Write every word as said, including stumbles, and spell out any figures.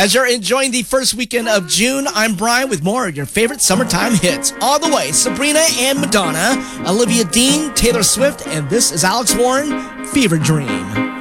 As you're enjoying the first weekend of June, I'm Brian with more of your favorite summertime hits. All the way, Sabrina and Madonna, Olivia Dean, Taylor Swift, and this is Alex Warren, Fever Dream.